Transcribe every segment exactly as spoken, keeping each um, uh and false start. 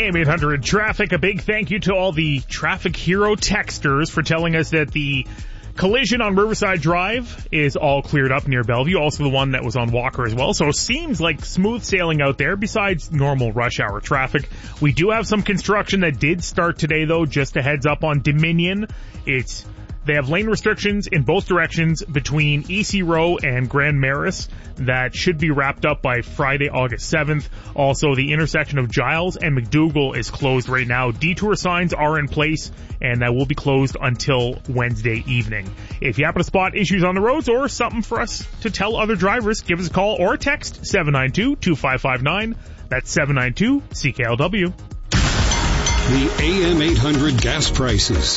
A M eight hundred Traffic. A big thank you to all the Traffic Hero texters for telling us that the collision on Riverside Drive is all cleared up near Bellevue. Also the one that was on Walker as well. So it seems like smooth sailing out there besides normal rush hour traffic. We do have some construction that did start today though. Just a heads up on Dominion. It's They have lane restrictions in both directions between E C Row and Grand Maris that should be wrapped up by Friday, August seventh. Also, the intersection of Giles and McDougall is closed right now. Detour signs are in place, and that will be closed until Wednesday evening. If you happen to spot issues on the roads or something for us to tell other drivers, give us a call or a text seven nine two, two five five nine. That's seven nine two C K L W. The A M eight hundred gas prices.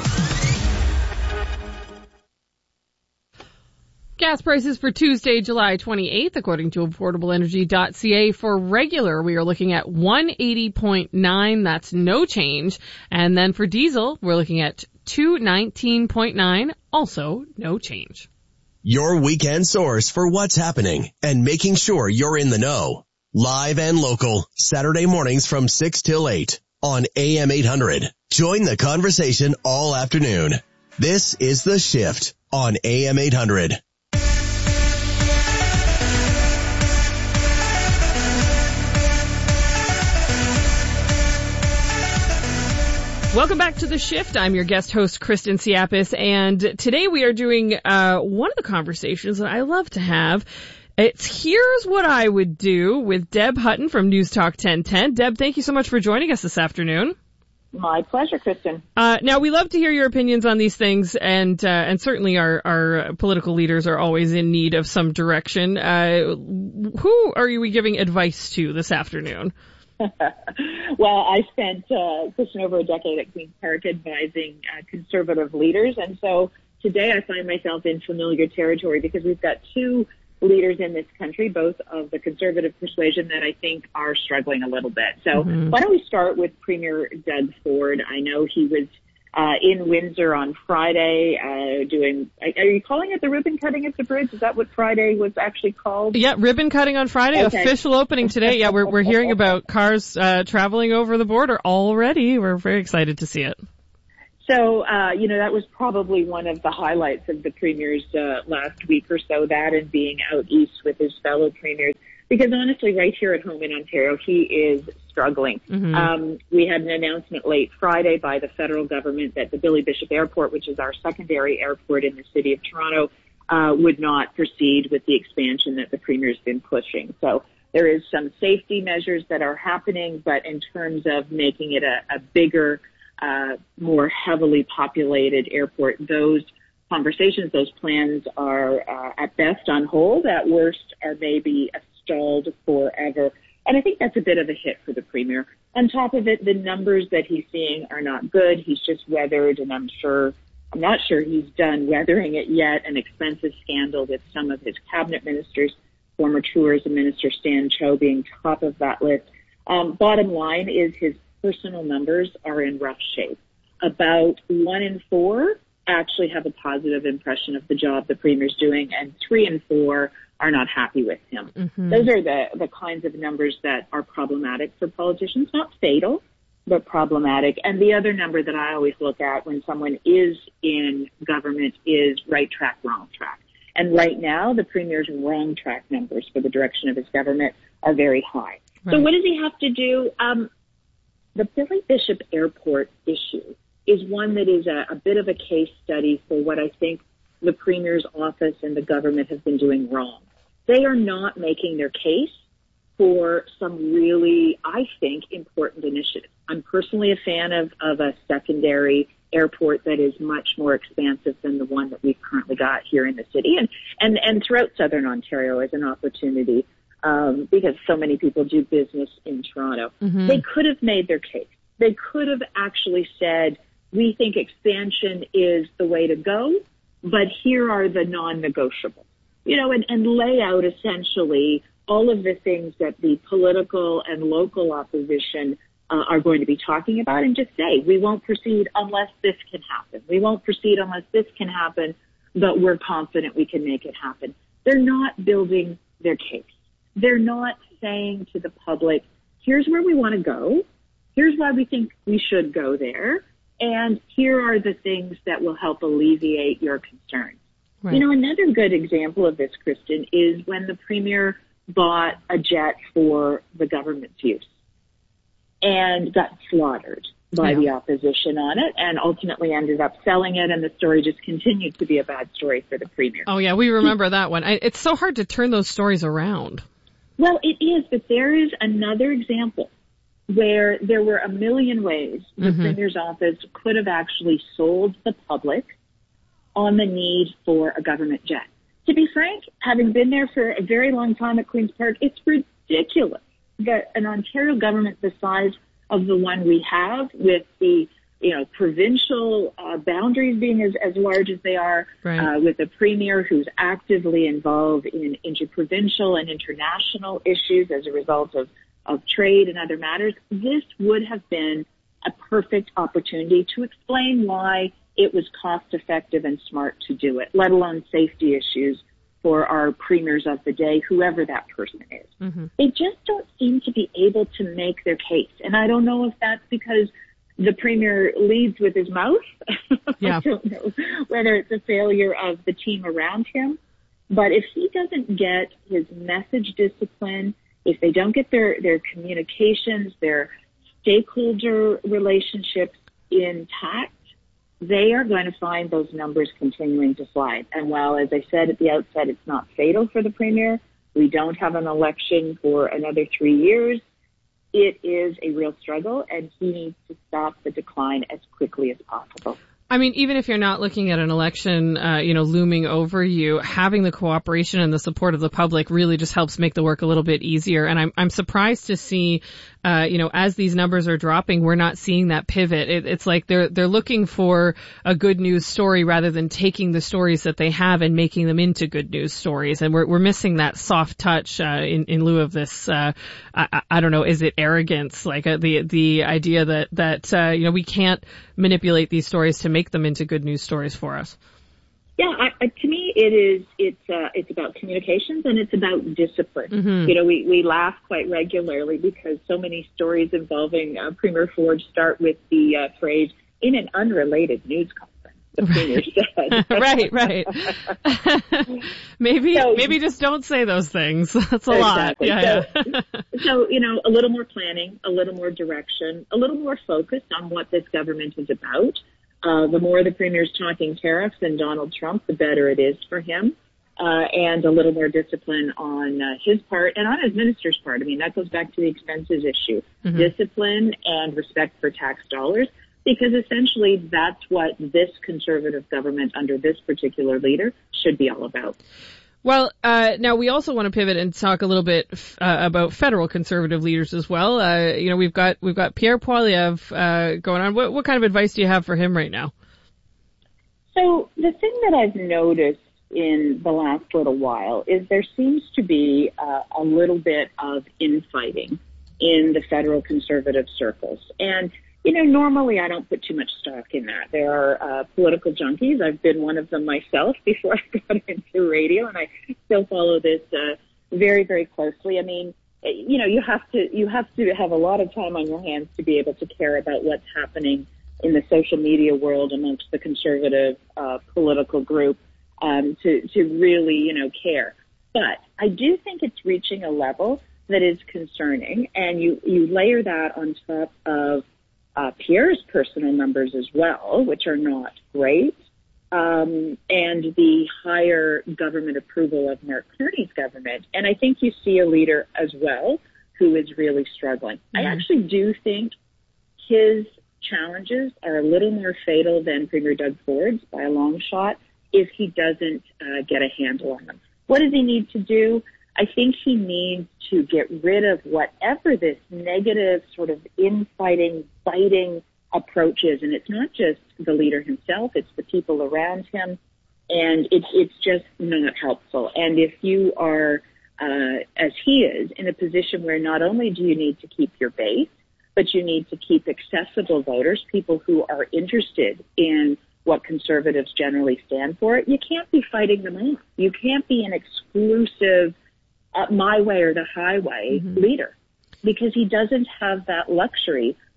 Gas prices for Tuesday, July twenty-eighth, according to affordable energy dot c a. For regular, we are looking at one eighty point nine. That's no change. And then for diesel, we're looking at two nineteen point nine. Also no change. Your weekend source for what's happening and making sure you're in the know. Live and local, Saturday mornings from six till eight on A M eight hundred. Join the conversation all afternoon. This is The Shift on A M eight hundred. Welcome back to The Shift. I'm your guest host, Kristen Siapis, and today we are doing uh one of the conversations that I love to have. It's Here's What I Would Do with Deb Hutton from News Talk ten ten. Deb, thank you so much for joining us this afternoon. My pleasure, Kristen. Uh, now, we love to hear your opinions on these things, and uh, and certainly our, our political leaders are always in need of some direction. Uh, who are we giving advice to this afternoon? Well, I spent, uh, Kristen, over a decade at Queen's Park advising uh, conservative leaders, and so today I find myself in familiar territory because we've got two leaders in this country, both of the conservative persuasion, that I think are struggling a little bit. So mm-hmm. why don't we start with Premier Doug Ford? I know he was uh, in Windsor on Friday uh, doing, are you calling it the ribbon cutting at the bridge? Is that what Friday was actually called? Yeah, ribbon cutting on Friday, okay. Official opening today. Yeah, we're we're hearing about cars uh, traveling over the border already. We're very excited to see it. So, uh, you know, that was probably one of the highlights of the Premier's uh, last week or so, that and being out east with his fellow Premiers. Because honestly, right here at home in Ontario, he is struggling. Mm-hmm. Um, we had an announcement late Friday by the federal government that the Billy Bishop Airport, which is our secondary airport in the city of Toronto, uh, would not proceed with the expansion that the Premier's been pushing. So there is some safety measures that are happening, but in terms of making it a, a bigger Uh, more heavily populated airport, those conversations, those plans are uh, at best on hold, at worst are maybe stalled forever. And I think that's a bit of a hit for the Premier. On top of it, the numbers that he's seeing are not good. He's just weathered, and I'm sure, I'm not sure he's done weathering it yet, an expensive scandal with some of his cabinet ministers, former tourism minister Stan Cho being top of that list. Um, bottom line is his personal numbers are in rough shape. About one in four actually have a positive impression of the job the Premier's doing, and three in four are not happy with him. Mm-hmm. Those are the, the kinds of numbers that are problematic for politicians, not fatal, but problematic. And the other number that I always look at when someone is in government is right track, wrong track. And right now, the Premier's wrong track numbers for the direction of his government are very high. Right. So what does he have to do? Um, The Billy Bishop Airport issue is one that is a, a bit of a case study for what I think the Premier's office and the government have been doing wrong. They are not making their case for some really, I think, important initiatives. I'm personally a fan of, of a secondary airport that is much more expansive than the one that we've currently got here in the city and, and, and throughout Southern Ontario as an opportunity. Um, because so many people do business in Toronto. Mm-hmm. They could have made their case. They could have actually said, we think expansion is the way to go, but here are the non-negotiables. You know, and, and lay out essentially all of the things that the political and local opposition uh, are going to be talking about, and just say, we won't proceed unless this can happen. We won't proceed unless this can happen, but we're confident we can make it happen. They're not building their case. They're not saying to the public, here's where we want to go. here's why we think we should go there, and here are the things that will help alleviate your concerns. Right. You know, another good example of this, Kristen, is when the Premier bought a jet for the government's use and got slaughtered by yeah. the opposition on it, and ultimately ended up selling it, and the story just continued to be a bad story for the Premier. Oh, yeah, we remember that one. I, it's so hard to turn those stories around. Well, it is, but there is another example where there were a million ways the mm-hmm. Premier's office could have actually sold the public on the need for a government jet. To be frank, having been there for a very long time at Queen's Park, it's ridiculous that an Ontario government the size of the one we have, with the, you know, provincial uh, boundaries being as, as large as they are, right. uh, with a Premier who's actively involved in interprovincial and international issues as a result of, of trade and other matters, this would have been a perfect opportunity to explain why it was cost effective and smart to do it, let alone safety issues for our premiers of the day, whoever that person is. Mm-hmm. They just don't seem to be able to make their case. And I don't know if that's because the Premier leads with his mouth. Yeah. I don't know whether it's a failure of the team around him. But if he doesn't get his message discipline, if they don't get their, their communications, their stakeholder relationships intact, they are going to find those numbers continuing to slide. And while, as I said at the outset, it's not fatal for the Premier, we don't have an election for another three years, it is a real struggle, and he needs to stop the decline as quickly as possible. I mean, even if you're not looking at an election, uh, you know, looming over you, having the cooperation and the support of the public really just helps make the work a little bit easier. And I'm, I'm surprised to see, uh, you know, as these numbers are dropping, we're not seeing that pivot. It, it's like they're, they're looking for a good news story rather than taking the stories that they have and making them into good news stories. And we're, we're missing that soft touch, uh, in, in lieu of this, uh, I, I don't know, is it arrogance? Like uh, the, the idea that, that, uh, you know, we can't manipulate these stories to make them into good news stories for us. Yeah, I, I, to me, it is. It's uh, it's about communications and it's about discipline. Mm-hmm. You know, we, we laugh quite regularly because so many stories involving uh, Premier Ford start with the uh, phrase "in an unrelated news conference." The Premier said, "Right, right." maybe so, maybe just don't say those things. That's a exactly. lot. Yeah, so, yeah. so you know, a little more planning, a little more direction, a little more focus on what this government is about. Uh, the more the Premier's talking tariffs and Donald Trump, the better it is for him. Uh, and a little more discipline on uh, his part and on his minister's part. I mean, that goes back to the expenses issue. Mm-hmm. Discipline and respect for tax dollars, because essentially that's what this Conservative government under this particular leader should be all about. Well, uh, now we also want to pivot and talk a little bit uh, about federal Conservative leaders as well. Uh, you know, we've got we've got Pierre Poilievre uh, going on. What, what kind of advice do you have for him right now? So the thing that I've noticed in the last little while is there seems to be uh, a little bit of infighting in the federal Conservative circles. And you know, normally I don't put too much stock in that. There are uh, political junkies. I've been one of them myself before I got into radio, and I still follow this uh, very, very closely. I mean, you know, you have to you have to have a lot of time on your hands to be able to care about what's happening in the social media world amongst the Conservative uh, political group um, to to really, you know, care. But I do think it's reaching a level that is concerning, and you you layer that on top of Uh, Pierre's personal numbers as well, which are not great, um, and the higher government approval of Mark Carney's government. And I think you see a leader as well who is really struggling. Mm-hmm. I actually do think his challenges are a little more fatal than Premier Doug Ford's by a long shot if he doesn't uh, get a handle on them. What does he need to do? I think he needs to get rid of whatever this negative sort of infighting, fighting approach is. And it's not just the leader himself, it's the people around him. And it's, it's just not helpful. And if you are, uh, as he is, in a position where not only do you need to keep your base, but you need to keep accessible voters, people who are interested in what Conservatives generally stand for, you can't be fighting them off. You can't be an exclusive Uh, my way or the highway mm-hmm. leader, because he doesn't have that luxury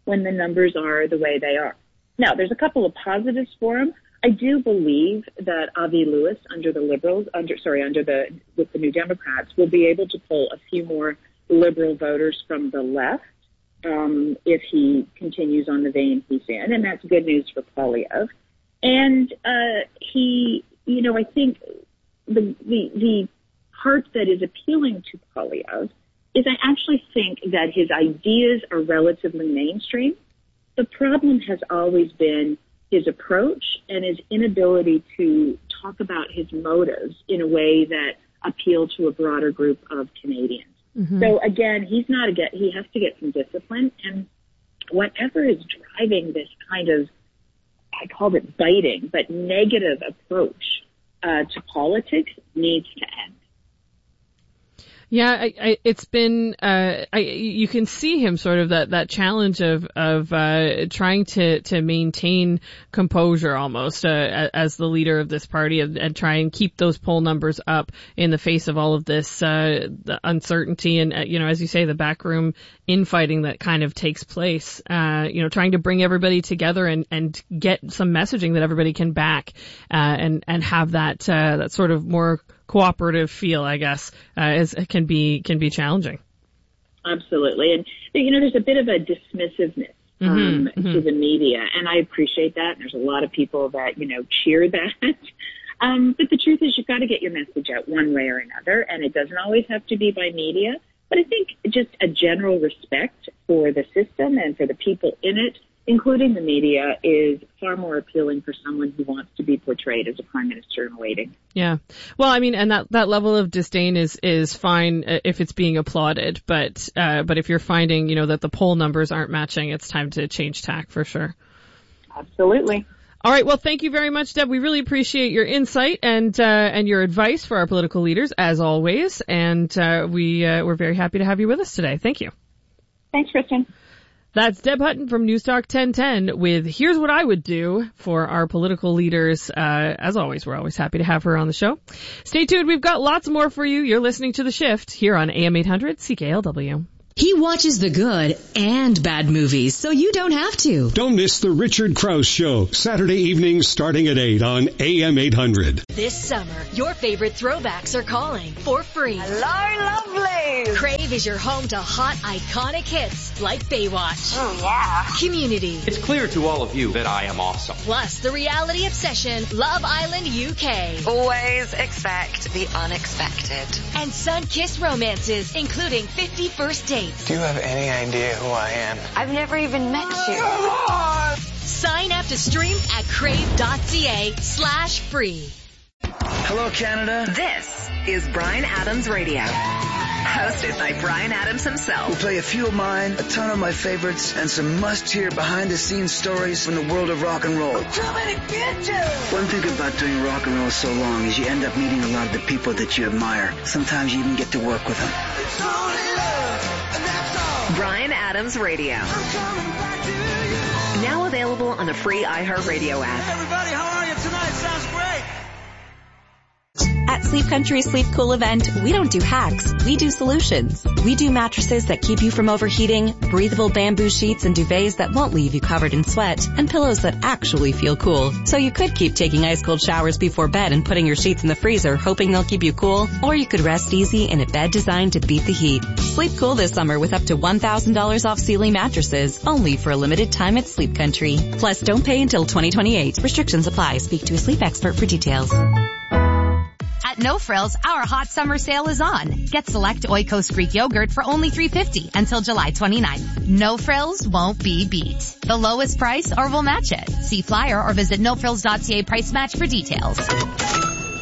when the numbers are the way they are. Now, there's a couple of positives for him. I do believe that Avi Lewis under the Liberals, under sorry, under the with the New Democrats, will be able to pull a few more Liberal voters from the left um, if he continues on the vein he's in, and that's good news for Poilievre. And uh, he, you know, I think the the the part that is appealing to Poilievre is I actually think that his ideas are relatively mainstream. The problem has always been his approach and his inability to talk about his motives in a way that appeal to a broader group of Canadians. Mm-hmm. So again, he's not a get, he has to get some discipline, and whatever is driving this kind of, I called it biting, but negative approach uh, to politics needs to end. Yeah, I, I, it's been, uh, I, you can see him sort of that, that challenge of, of, uh, trying to, to maintain composure almost, uh, as the leader of this party and, and try and keep those poll numbers up in the face of all of this, uh, the uncertainty and, uh, you know, as you say, the backroom infighting that kind of takes place, uh, you know, trying to bring everybody together and, and get some messaging that everybody can back, uh, and, and have that, uh, that sort of more cooperative feel, I guess, uh, is, can be, can be challenging. Absolutely. And, you know, there's a bit of a dismissiveness, um, mm-hmm, to mm-hmm. the media, and I appreciate that. There's a lot of people that, you know, cheer that. um, but the truth is you've got to get your message out one way or another, and it doesn't always have to be by media. But I think just a general respect for the system and for the people in it, including the media, is far more appealing for someone who wants to be portrayed as a prime minister in waiting. Yeah. Well, I mean, and that, that level of disdain is, is fine if it's being applauded, but, uh, but if you're finding, you know, that the poll numbers aren't matching, it's time to change tack for sure. Absolutely. All right. Well, thank you very much, Deb. We really appreciate your insight and, uh, and your advice for our political leaders as always. And, uh, we, uh, we're very happy to have you with us today. Thank you. Thanks, Kristen. That's Deb Hutton from Newstalk ten ten with Here's What I Would Do for our political leaders. Uh, as always, we're always happy to have her on the show. Stay tuned. We've got lots more for you. You're listening to The Shift here on A M eight hundred C K L W. He watches the good and bad movies, so you don't have to. Don't miss the Richard Krause Show, Saturday evenings starting at eight on A M eight hundred. This summer, your favorite throwbacks are calling for free. Hello, lovely. Crave is your home to hot, iconic hits like Baywatch. Oh, yeah. Community. It's clear to all of you that I am awesome. Plus, the reality obsession, Love Island U K. Always expect the unexpected. And sun-kissed romances, including fifty First Dates. Do you have any idea who I am? I've never even met you. Sign up to stream at crave.ca slash free. Hello, Canada. This is Bryan Adams Radio, hosted by Bryan Adams himself. We'll play a few of mine, a ton of my favorites, and some must-hear behind-the-scenes stories from the world of rock and roll. I'm coming to get you! One thing about doing rock and roll so long is you end up meeting a lot of the people that you admire. Sometimes you even get to work with them. It's only love, and that's all. Bryan Adams Radio. I'm coming back to you. Now available on the free iHeartRadio app. Hey, everybody, how are you tonight? Sounds great. At Sleep Country's Sleep Cool event, we don't do hacks, we do solutions. We do mattresses that keep you from overheating, breathable bamboo sheets and duvets that won't leave you covered in sweat, and pillows that actually feel cool. So you could keep taking ice cold showers before bed and putting your sheets in the freezer hoping they'll keep you cool, or you could rest easy in a bed designed to beat the heat. Sleep cool this summer with up to one thousand dollars off Sealy mattresses, only for a limited time at Sleep Country. Plus, don't pay until twenty twenty-eight. Restrictions apply. Speak to a sleep expert for details. At No Frills, our hot summer sale is on. Get select Oikos Greek yogurt for only three dollars and fifty cents until July twenty-ninth. No Frills won't be beat. The lowest price or we'll match it. See flyer or visit no frills dot c a price match for details.